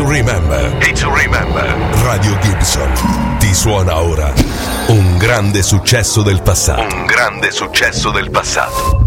remember. It's to remember. Radio Gibson ti suona ora un grande successo del passato. Un grande successo del passato.